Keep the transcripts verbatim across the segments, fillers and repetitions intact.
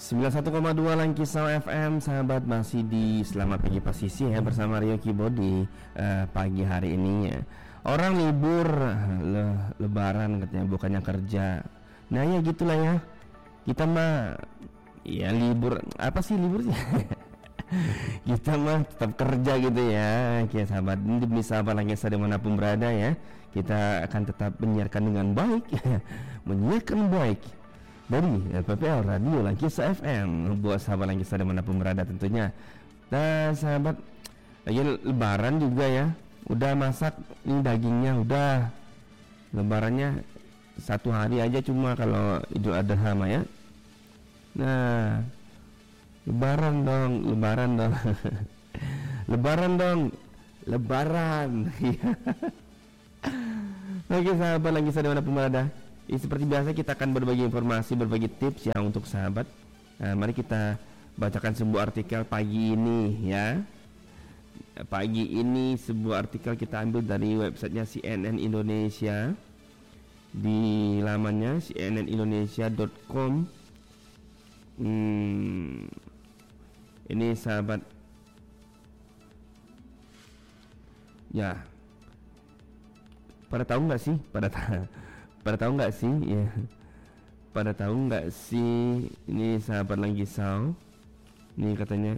sembilan puluh satu koma dua Langkisau F M, sahabat, masih di Selamat Pagi Pasisi ya, bersama Rio Kibo di uh, pagi hari ini ya. Orang libur le- lebaran katanya, bukannya kerja. Nah ya gitulah ya. Kita mah ya libur, apa sih libur sih? Kita mah tetap kerja gitu ya. Oke sahabat, ini demi sahabat Langkisau dimanapun berada ya, kita akan tetap menyiarkan dengan baik. Menyiarkan baik dari L P P L Radio Langkisau F M buat sahabat Langkisau dimanapun berada tentunya. Dan sahabat, lagi lebaran juga ya, udah masak ini dagingnya, udah lebarannya satu hari aja cuma kalau Idul Adha mah ya. Nah lebaran dong, lebaran dong. Lebaran dong, lebaran. Oke sahabat Langkisau dimanapun berada, ya, seperti biasa kita akan berbagi informasi, berbagi tips ya untuk sahabat. Nah, mari kita bacakan sebuah artikel pagi ini ya. Pagi ini sebuah artikel kita ambil dari websitenya C N N Indonesia, di lamannya c n n indonesia dot com. Hmm, ini sahabat ya, pada tahu nggak sih? Pada tahu. Pada tahu nggak sih ya? Pada tahu nggak sih ini sahabat Langkisau? Ini katanya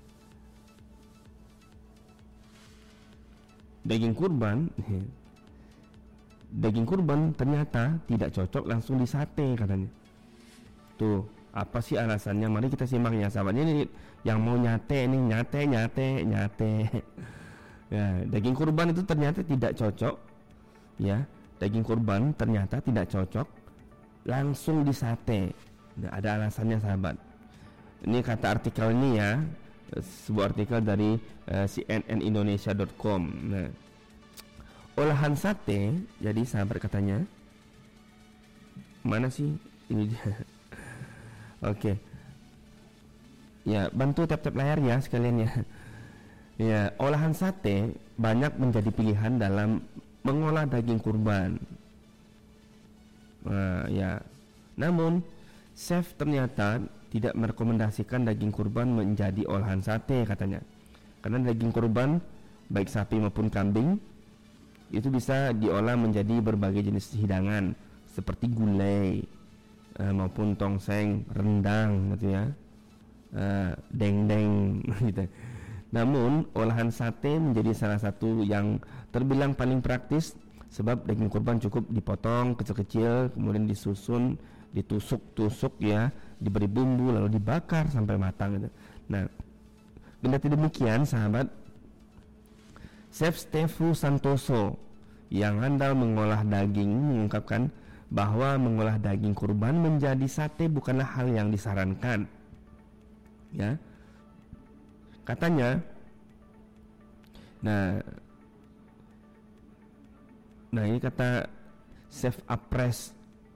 daging kurban, daging kurban ternyata tidak cocok langsung disate katanya. Tuh, apa sih alasannya? Mari kita simak ya sahabat. Ini yang mau nyate nih, nyate nyate nyate. Ya, daging kurban itu ternyata tidak cocok ya. Daging kurban ternyata tidak cocok langsung disate. Nah, ada alasannya sahabat. Ini kata artikel ini ya, sebuah artikel dari uh, c n n indonesia dot com. Nah, olahan sate, jadi sahabat katanya, mana sih ini dia? Oke, ya bantu tap-tap layar ya sekalian ya. Ya, olahan sate banyak menjadi pilihan dalam mengolah daging kurban. Nah, ya. Namun, chef ternyata tidak merekomendasikan daging kurban menjadi olahan sate katanya. Karena daging kurban baik sapi maupun kambing itu bisa diolah menjadi berbagai jenis hidangan seperti gulai eh, maupun tongseng, rendang gitu ya. Eh, deng-deng gitu. Namun, olahan sate menjadi salah satu yang terbilang paling praktis sebab daging kurban cukup dipotong kecil-kecil, kemudian disusun, ditusuk-tusuk ya, diberi bumbu lalu dibakar sampai matang gitu. Nah, kendati demikian sahabat, Chef Stefu Santoso yang handal mengolah daging mengungkapkan bahwa mengolah daging kurban menjadi sate bukanlah hal yang disarankan. Ya. Katanya, nah, nah ini kata Chef Apres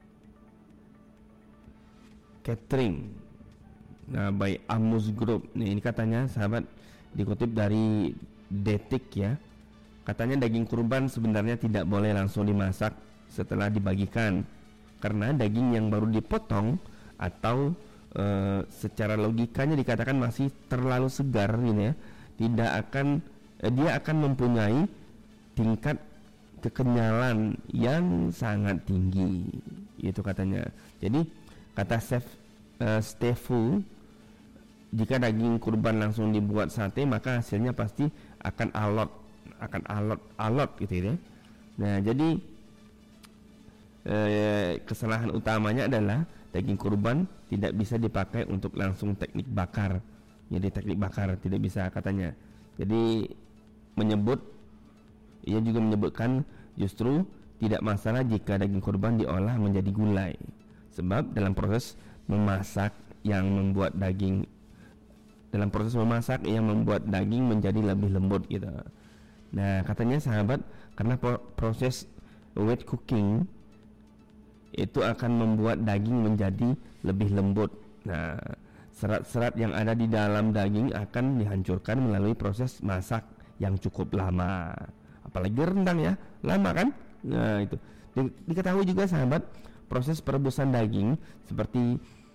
Catering, nah by Amus Group. Nah, ini katanya sahabat, dikutip dari Detik ya. Katanya daging kurban sebenarnya tidak boleh langsung dimasak setelah dibagikan, karena daging yang baru dipotong atau Uh, secara logikanya dikatakan masih terlalu segar ini ya, tidak akan uh, dia akan mempunyai tingkat kekenyalan yang sangat tinggi, itu katanya. Jadi kata Chef uh, Stefu, jika daging kurban langsung dibuat sate maka hasilnya pasti akan alot, akan alot-alot gitu ya. Nah, jadi uh, kesalahan utamanya adalah daging kurban tidak bisa dipakai untuk langsung teknik bakar. Jadi teknik bakar tidak bisa katanya. Jadi menyebut, ia juga menyebutkan justru tidak masalah jika daging kurban diolah menjadi gulai, sebab dalam proses memasak yang membuat daging dalam proses memasak yang membuat daging menjadi lebih lembut gitu. Nah, katanya sahabat, karena proses wet cooking itu akan membuat daging menjadi lebih lembut. Nah, serat-serat yang ada di dalam daging akan dihancurkan melalui proses masak yang cukup lama. Apalagi rendang ya, lama kan? Nah, itu. Di, diketahui juga sahabat, proses perebusan daging seperti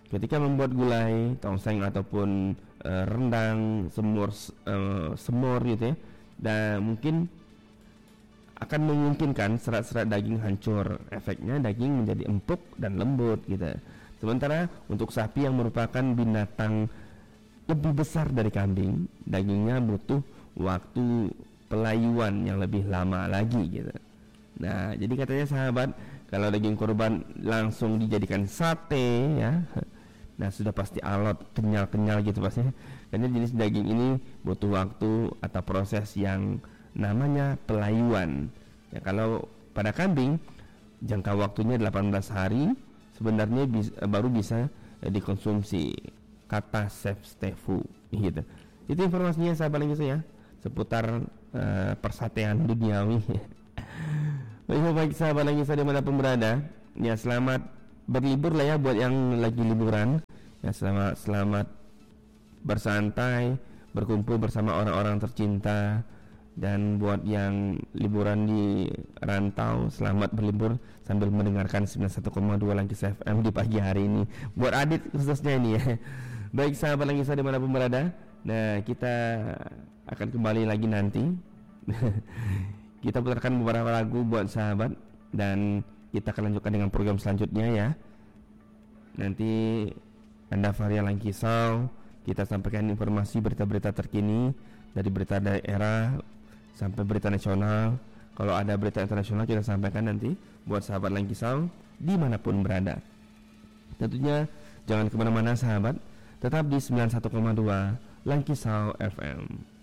ketika membuat gulai, tongseng ataupun uh, rendang, semur uh, semur gitu ya, dan mungkin akan memungkinkan serat-serat daging hancur. Efeknya daging menjadi empuk dan lembut gitu. Sementara untuk sapi yang merupakan binatang lebih besar dari kambing, dagingnya butuh waktu pelayuan yang lebih lama lagi gitu. Nah, jadi katanya sahabat, kalau daging kurban langsung dijadikan sate ya, nah sudah pasti alot, kenyal-kenyal gitu pastinya. Karena jenis daging ini butuh waktu atau proses yang namanya pelayuan. Ya, kalau pada kambing jangka waktunya delapan belas hari, sebenarnya bis, baru bisa eh, dikonsumsi, kata Chef Stefu gitu. Itu informasinya sahabat lagi saya seputar uh, persatean duniawi. Baik, baik sahabat lagi saya dimanapun berada, ya selamat berlibur lah ya buat yang lagi liburan. Ya selamat selamat bersantai, berkumpul bersama orang-orang tercinta. Dan buat yang liburan di rantau, selamat berlibur sambil mendengarkan sembilan puluh satu koma dua Langkis F M di pagi hari ini. Buat Adit khususnya ini ya. Baik sahabat Langkis dimanapun berada, nah kita akan kembali lagi nanti. Kita putarkan beberapa lagu buat sahabat, dan kita akan lanjutkan dengan program selanjutnya ya. Nanti Anda Varia Langkisau, kita sampaikan informasi berita-berita terkini dari berita daerah sampai berita nasional. Kalau ada berita internasional kita sampaikan nanti buat sahabat Langkisau dimanapun berada. Tentunya jangan kemana-mana sahabat, tetap di sembilan puluh satu koma dua Langkisau F M.